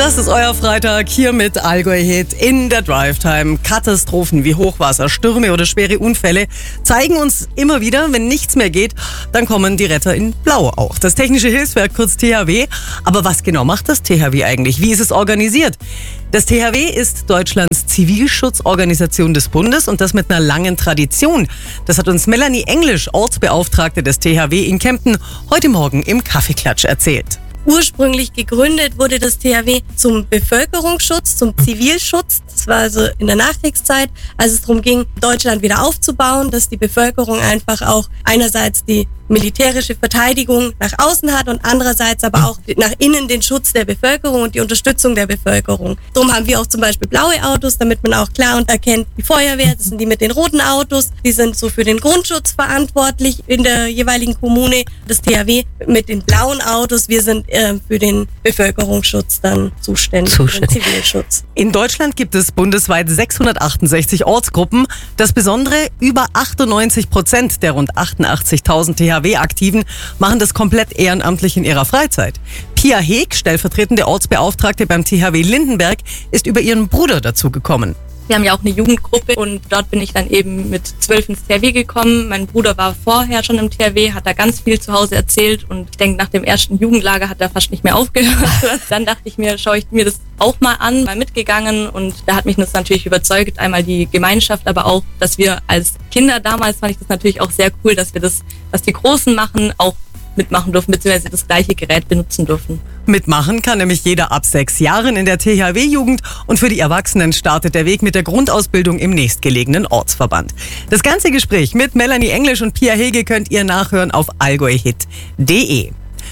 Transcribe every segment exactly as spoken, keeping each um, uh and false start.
Das ist euer Freitag hier mit Allgäu-Hit in der Drive-Time. Katastrophen wie Hochwasser, Stürme oder schwere Unfälle zeigen uns immer wieder, wenn nichts mehr geht, dann kommen die Retter in Blau auch. Das Technische Hilfswerk, kurz T H W. Aber was genau macht das T H W eigentlich? Wie ist es organisiert? Das T H W ist Deutschlands Zivilschutzorganisation des Bundes und das mit einer langen Tradition. Das hat uns Melanie Englisch, Ortsbeauftragte des T H W in Kempten, heute Morgen im Kaffeeklatsch erzählt. Ursprünglich gegründet wurde das T H W zum Bevölkerungsschutz, zum Zivilschutz. Das war also in der Nachkriegszeit, als es darum ging, Deutschland wieder aufzubauen, dass die Bevölkerung einfach auch einerseits die militärische Verteidigung nach außen hat und andererseits aber auch nach innen den Schutz der Bevölkerung und die Unterstützung der Bevölkerung. Darum haben wir auch zum Beispiel blaue Autos, damit man auch klar und erkennt, die Feuerwehr, das sind die mit den roten Autos, die sind so für den Grundschutz verantwortlich in der jeweiligen Kommune. Das T H W mit den blauen Autos, wir sind äh, für den Bevölkerungsschutz dann zuständig, zuständig. Für den Zivilschutz. In Deutschland gibt es bundesweit sechshundertachtundsechzig Ortsgruppen. Das Besondere, über achtundneunzig Prozent der rund achtundachtzigtausend T H W-Aktiven machen das komplett ehrenamtlich in ihrer Freizeit. Pia Heeg, stellvertretende Ortsbeauftragte beim T H W Lindenberg, ist über ihren Bruder dazu gekommen. Wir haben ja auch eine Jugendgruppe und dort bin ich dann eben mit zwölf ins T H W gekommen. Mein Bruder war vorher schon im T H W, hat da ganz viel zu Hause erzählt und ich denke, nach dem ersten Jugendlager hat er fast nicht mehr aufgehört. Dann dachte ich mir, schaue ich mir das auch mal an, mal mitgegangen und da hat mich das natürlich überzeugt, einmal die Gemeinschaft, aber auch, dass wir als Kinder damals, fand ich das natürlich auch sehr cool, dass wir das, was die Großen machen, auch mitmachen dürfen, beziehungsweise das gleiche Gerät benutzen dürfen. Mitmachen kann nämlich jeder ab sechs Jahren in der T H W-Jugend und für die Erwachsenen startet der Weg mit der Grundausbildung im nächstgelegenen Ortsverband. Das ganze Gespräch mit Melanie Englisch und Pia Hege könnt ihr nachhören auf allgäuhit punkt de.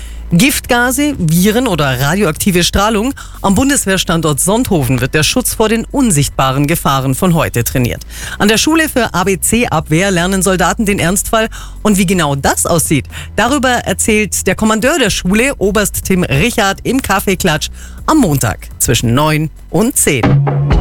Giftgase, Viren oder radioaktive Strahlung. Am Bundeswehrstandort Sonthofen wird der Schutz vor den unsichtbaren Gefahren von heute trainiert. An der Schule für A B C-Abwehr lernen Soldaten den Ernstfall. Und wie genau das aussieht, darüber erzählt der Kommandeur der Schule, Oberst Tim Richard, im Kaffeeklatsch am Montag zwischen neun und zehn.